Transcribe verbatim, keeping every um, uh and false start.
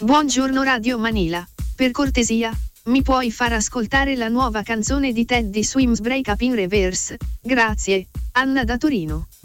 Buongiorno Radio Manila. Per cortesia, mi puoi far ascoltare la nuova canzone di Teddy Swims Break Up in Reverse? Grazie. Anna da Torino.